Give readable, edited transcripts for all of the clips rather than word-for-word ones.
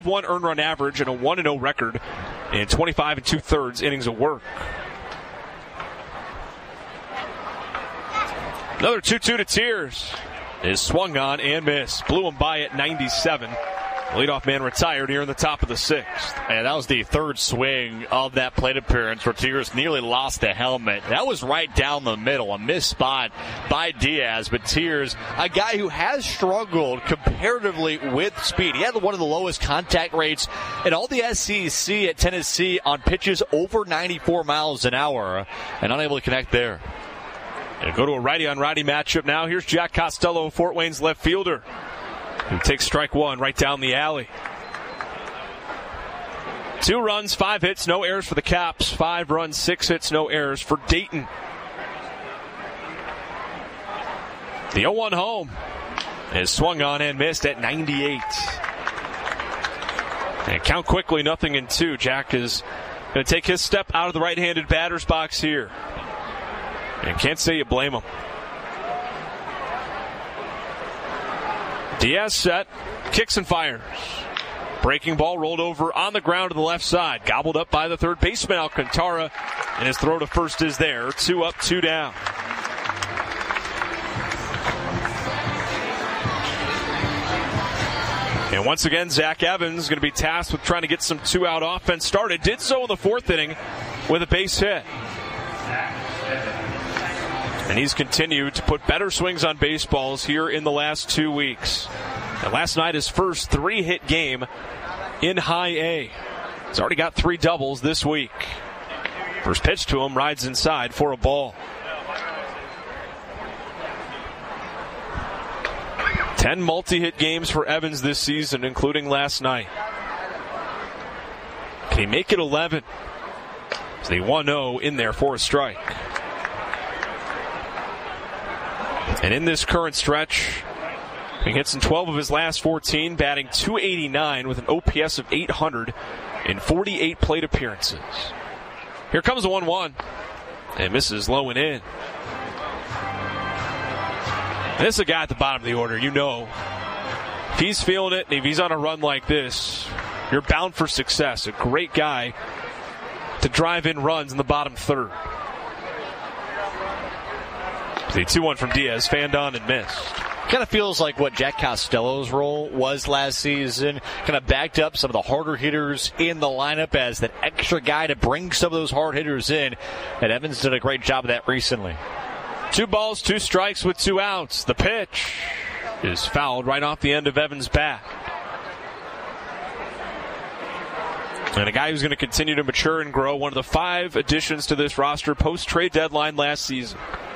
1 earned run average and a 1-0 record in 25 2/3 innings of work. Another 2-2 to Tiers is swung on and missed. Blew him by at 97. Leadoff man retired here in the top of the 6th. And that was the third swing of that plate appearance where Tiers nearly lost the helmet. That was right down the middle, a missed spot by Diaz. But Tiers, a guy who has struggled comparatively with speed. He had one of the lowest contact rates in all the SEC at Tennessee on pitches over 94 miles an hour, and unable to connect there. And go to a righty-on-righty matchup now. Here's Jack Costello, Fort Wayne's left fielder, who takes strike 1 right down the alley. 2 runs, 5 hits, no errors for the Caps. 5 runs, 6 hits, no errors for Dayton. The 0-1 home is swung on and missed at 98. And count quickly, 0-2. Jack is going to take his step out of the right-handed batter's box here. And can't say you blame him. Diaz set, kicks and fires. Breaking ball rolled over on the ground to the left side. Gobbled up by the third baseman, Alcantara. And his throw to first is there. 2 up, 2 down. And once again, Zach Evans is going to be tasked with trying to get some 2-out offense started. Did so in the 4th inning with a base hit. And he's continued to put better swings on baseballs here in the last 2 weeks. And last night, his first 3-hit game in high A. He's already got 3 doubles this week. First pitch to him, rides inside for a ball. 10 multi-hit games for Evans this season, including last night. Can he make it 11? It's the 1-0 in there for a strike. And in this current stretch, he hits in 12 of his last 14, batting .289 with an OPS of 800 in 48 plate appearances. Here comes the 1-1, and misses low and in. And this is a guy at the bottom of the order, you know. If he's feeling it, and if he's on a run like this, you're bound for success. A great guy to drive in runs in the bottom third. The 2-1 from Diaz, fanned on and missed. Kind of feels like what Jack Costello's role was last season. Kind of backed up some of the harder hitters in the lineup as that extra guy to bring some of those hard hitters in. And Evans did a great job of that recently. 2 balls, 2 strikes with 2 outs. The pitch is fouled right off the end of Evans' bat. And a guy who's going to continue to mature and grow. One of the 5 additions to this roster post-trade deadline last season.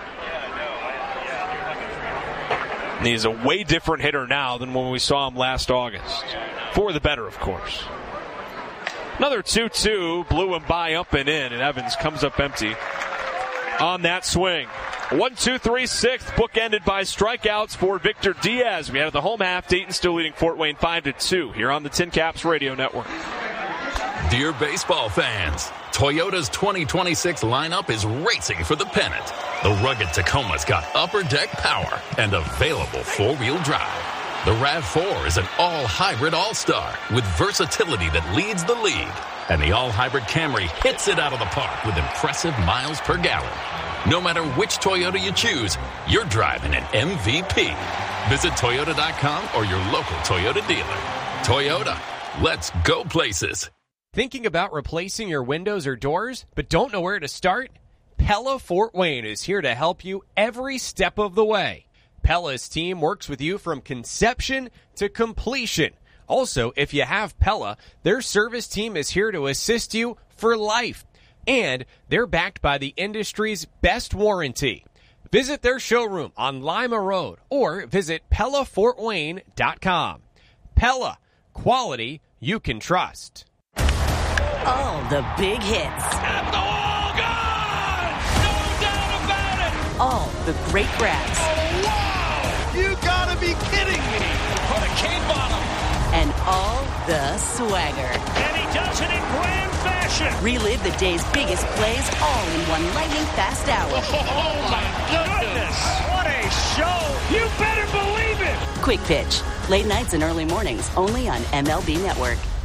And he's a way different hitter now than when we saw him last August. For the better, of course. Another 2-2, blew him by up and in, and Evans comes up empty on that swing. 1-2-3, 6th, bookended by strikeouts for Victor Diaz. We had the home half, Dayton still leading Fort Wayne 5-2 here on the Tin Caps Radio Network. Dear baseball fans, Toyota's 2026 lineup is racing for the pennant. The rugged Tacoma's got upper deck power and available 4-wheel drive. The RAV4 is an all-hybrid all-star with versatility that leads the league. And the all-hybrid Camry hits it out of the park with impressive miles per gallon. No matter which Toyota you choose, you're driving an MVP. Visit Toyota.com or your local Toyota dealer. Toyota, let's go places. Thinking about replacing your windows or doors, but don't know where to start? Pella Fort Wayne is here to help you every step of the way. Pella's team works with you from conception to completion. Also, if you have Pella, their service team is here to assist you for life. And they're backed by the industry's best warranty. Visit their showroom on Lima Road or visit PellaFortWayne.com. Pella, quality you can trust. All the big hits. At the wall, gone! No doubt about it! All the great grabs. Oh, wow! You gotta be kidding me! Put a cane bottom. And all the swagger. And he does it in grand fashion. Relive the day's biggest plays all in one lightning-fast hour. Oh, my goodness! What a show! You better believe it! Quick Pitch. Late nights and early mornings only on MLB Network.